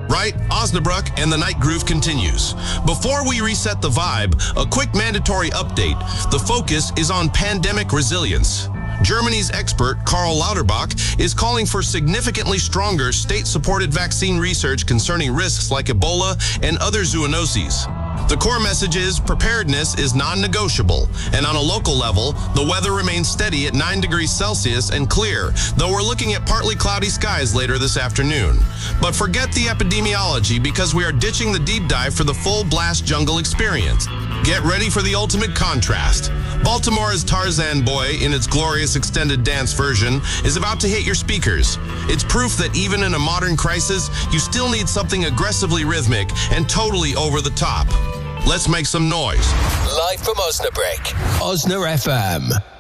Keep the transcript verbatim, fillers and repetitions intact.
right? Osnabrück and the night groove continues. Before we reset the vibe, a quick mandatory update. The focus is on pandemic resilience. Germany's expert, Karl Lauterbach, is calling for significantly stronger state-supported vaccine research concerning risks like Ebola and other zoonoses. The core message is preparedness is non-negotiable, and on a local level, the weather remains steady at nine degrees Celsius and clear, though we're looking at partly cloudy skies later this afternoon. But forget the epidemiology because we are ditching the deep dive for the full blast jungle experience. Get ready for the ultimate contrast. Baltimore's Tarzan Boy, in its glorious extended dance version, is about to hit your speakers. It's proof that even in a modern crisis, you still need something aggressively rhythmic and totally over the top. Let's make some noise. Live from Osnabrück, Osna F M.